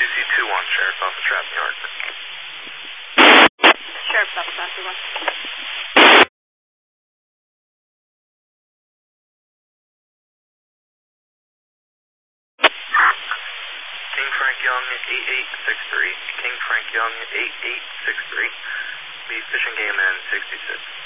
CC21, Sheriff's Office, Trap Yard. Sheriff's Office, Officer 1. King Frank Young, 8863. King Frank Young, 8863. Be fishing game in 66.